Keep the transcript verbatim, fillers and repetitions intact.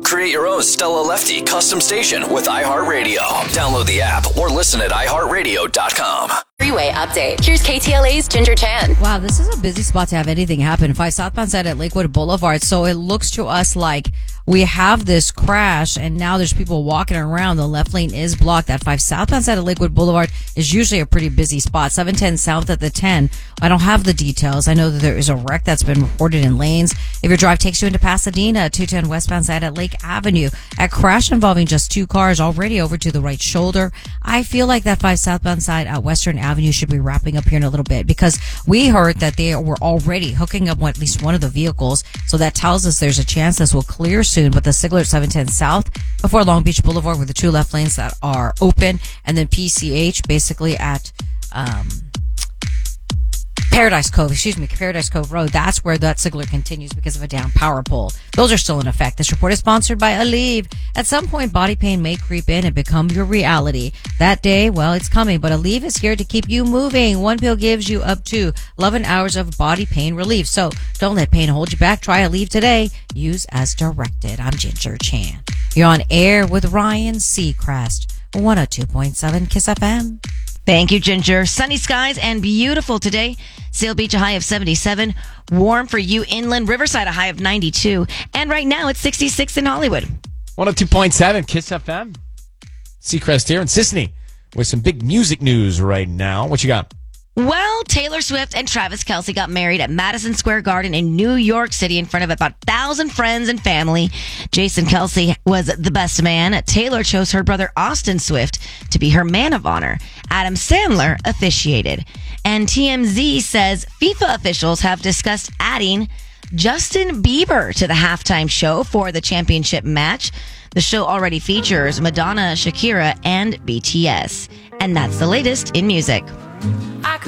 Create your own Stella Lefty custom station with iHeartRadio. Download the app or listen at i heart radio dot com. Freeway update. Here's K T L A's Ginger Chan. Wow, this is a busy spot to have anything happen. five southbound side at Lakewood Boulevard. So it looks to us like we have this crash and now there's people walking around. The left lane is blocked. That five southbound side at Lakewood Boulevard is usually a pretty busy spot. seven ten south at the ten. I don't have the details. I know that there is a wreck that's been reported in lanes. If your drive takes you into Pasadena, two ten westbound side at Lake Avenue. A crash involving just two cars already over to the right shoulder. I feel like that five southbound side at Western Avenue should be wrapping up here in a little bit because we heard that they were already hooking up at least one of the vehicles. So that tells us there's a chance this will clear soon. But the Sigler at seven ten south before Long Beach Boulevard with the two left lanes that are open, and then P C H basically at um Paradise Cove, excuse me, Paradise Cove Road. That's where that Sigler continues because of a down power pole. Those are still in effect. This report is sponsored by Aleve. At some point, body pain may creep in and become your reality. That day, well, it's coming, but Aleve is here to keep you moving. One pill gives you up to eleven hours of body pain relief. So don't let pain hold you back. Try Aleve today. Use as directed. I'm Ginger Chan. You're on air with Ryan Seacrest. one oh two point seven Kiss F M. Thank you, Ginger. Sunny skies and beautiful today. Seal Beach, a high of seventy-seven. Warm for you inland. Riverside, a high of ninety-two. And right now, it's sixty-six in Hollywood. one oh two point seven Kiss F M. Seacrest here in Sisney with some big music news right now. What you got? Well, Taylor Swift and Travis Kelce got married at Madison Square Garden in New York City in front of about one thousand friends and family. Jason Kelce was the best man. Taylor chose her brother Austin Swift to be her man of honor. Adam Sandler officiated. And T M Z says FIFA officials have discussed adding Justin Bieber to the halftime show for the championship match. The show already features Madonna, Shakira, and B T S. And that's the latest in music.